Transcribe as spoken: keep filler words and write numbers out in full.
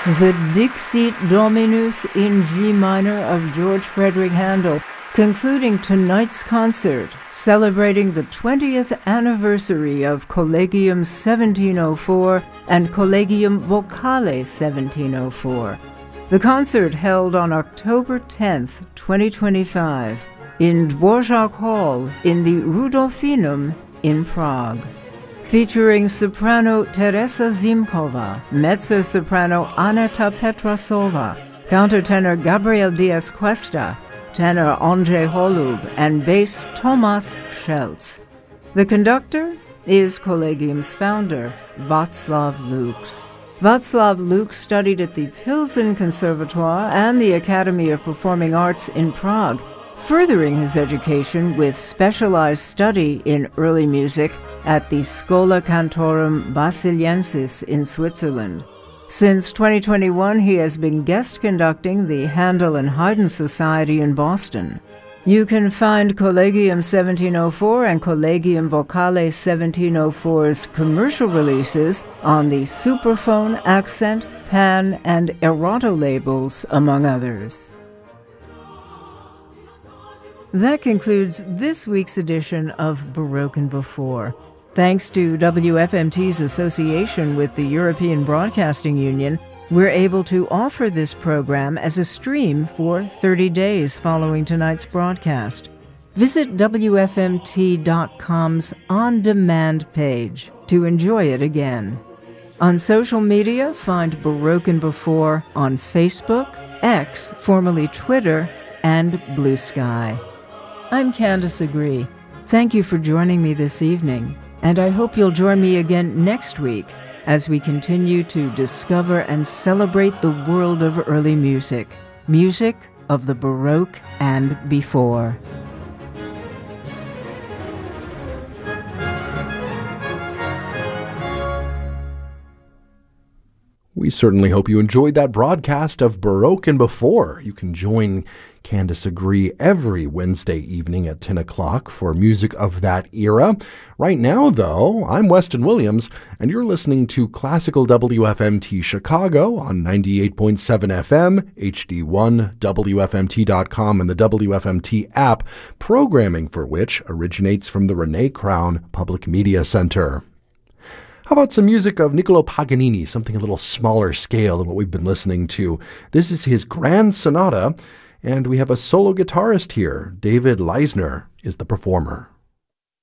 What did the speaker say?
The Dixit Dominus in G minor of George Frederick Handel, concluding tonight's concert, celebrating the twentieth anniversary of Collegium seventeen oh four and Collegium Vocale seventeen oh four. The concert held on October tenth, twenty twenty-five, in Dvorak Hall in the Rudolfinum in Prague. Featuring soprano Teresa Zimkova, mezzo-soprano Aneta Petrasova, countertenor Gabriel Diaz Cuesta, tenor Andrzej Holub, and bass Tomas Schelz. The conductor is Collegium's founder, Václav Lux. Václav Lux studied at the Pilsen Conservatoire and the Academy of Performing Arts in Prague, furthering his education with specialized study in early music at the Schola Cantorum Basiliensis in Switzerland. Since twenty twenty-one, he has been guest conducting the Handel and Haydn Society in Boston. You can find Collegium seventeen oh four and Collegium Vocale seventeen oh four's commercial releases on the Superphone, Accent, Pan, and Erato labels, among others. That concludes this week's edition of Baroque and Before. Thanks to W F M T's association with the European Broadcasting Union, we're able to offer this program as a stream for thirty days following tonight's broadcast. Visit W F M T dot com's on-demand page to enjoy it again. On social media, find Baroque and Before on Facebook, X, formerly Twitter, and Blue Sky. I'm Candace Agree. Thank you for joining me this evening, and I hope you'll join me again next week as we continue to discover and celebrate the world of early music, music of the Baroque and before. We certainly hope you enjoyed that broadcast of Baroque and Before. You can join Candace Agree every Wednesday evening at ten o'clock for music of that era. Right now, though, I'm Weston Williams, and you're listening to Classical W F M T Chicago on ninety-eight point seven F M, H D one, W F M T dot com, and the W F M T app, programming for which originates from the Renee Crown Public Media Center. How about some music of Niccolo Paganini, something a little smaller scale than what we've been listening to? This is his Grand Sonata, and we have a solo guitarist here. David Leisner is the performer.